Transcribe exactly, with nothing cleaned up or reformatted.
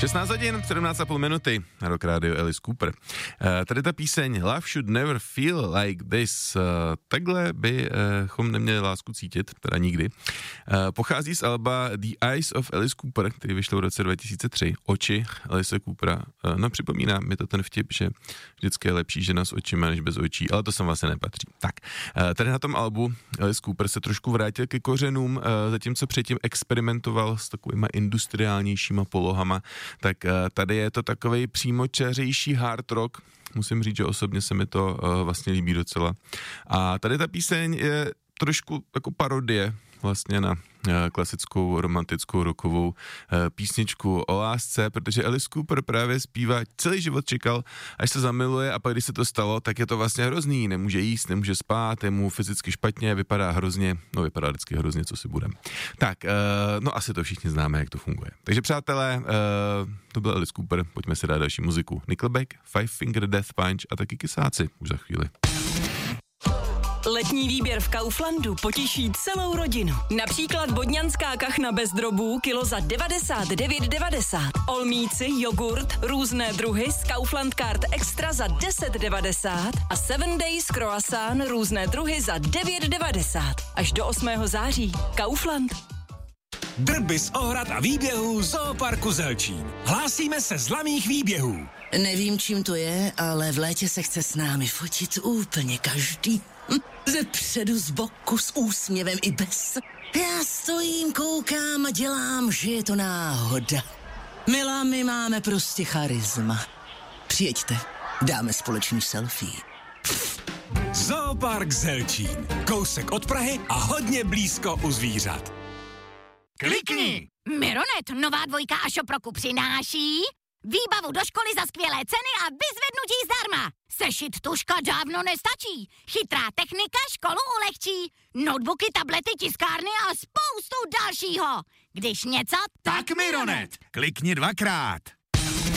šestnáct hodin, sedmnáct a půl minuty, Rock Radio, Alice Cooper. Uh, tady ta píseň Love Should Never Feel Like This, uh, takhle bychom uh, neměli lásku cítit, teda nikdy. Uh, pochází z alba The Eyes of Alice Cooper, který vyšlo v roce dva tisíce tři. Oči Alice Coopera. Uh, no připomíná mi to ten vtip, že vždycky je lepší žena s očima než bez očí, ale to sem vlastně nepatří. Tak, uh, tady na tom albu Alice Cooper se trošku vrátil ke kořenům, uh, zatímco předtím experimentoval s takovýma industriálnějšíma polohama, tak uh, tady je to takovej přímočařejší hard rock. Musím říct, že osobně se mi to uh, vlastně líbí docela. A tady ta píseň je trošku jako parodie vlastně na uh, klasickou romantickou rockovou uh, písničku o lásce, protože Alice Cooper právě zpívá, celý život čekal, až se zamiluje, a pak když se to stalo, tak je to vlastně hrozný, nemůže jíst, nemůže spát, je mu fyzicky špatně, vypadá hrozně, no vypadá vždycky hrozně, co si budem. Tak, uh, no asi to všichni známe, jak to funguje. Takže přátelé, uh, to byl Alice Cooper, pojďme si dát další muziku. Nickelback, Five Finger Death Punch a taky Kysáci, už za chvíli. Letní výběr v Kauflandu potěší celou rodinu. Například vodňanská kachna bez drobů kilo za devadesát devět devadesát. Olmíci, jogurt, různé druhy z Kaufland Card Extra za deset devadesát a seven Days croissant různé druhy za devět devadesát. Až do osmého září. Kaufland. Drby z ohrad a výběhů Zooparku Zelčín. Hlásíme se z laných výběhů. Nevím, čím to je, ale v létě se chce s námi fotit úplně každý. Hm, ze předu, z boku, s úsměvem i bez. Já stojím, koukám a dělám, že je to náhoda. Milá, my máme prostě charisma. Přijeďte, dáme společný selfie. Zoopark Zelčín. Kousek od Prahy a hodně blízko u zvířat. Klikni! Mironet, nová dvojka a Šoproku přináší výbavu do školy za skvělé ceny a vyzvednutí zdarma. Sešit tužka dávno nestačí. Chytrá technika školu ulehčí. Notebooky, tablety, tiskárny a spoustu dalšího. Když něco, Tak Mironet, klikni dvakrát.